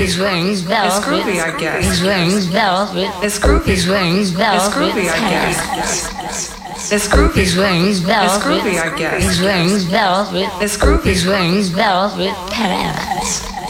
He's wearing bells. It's groovy, I guess. He's wearing bells. It's groovy. He's wearing bells. It's groovy, I guess. It's groovy. He's wearing bells. It's groovy, I guess. He's wearing bells. It's groovy. He's wearing bells with parables.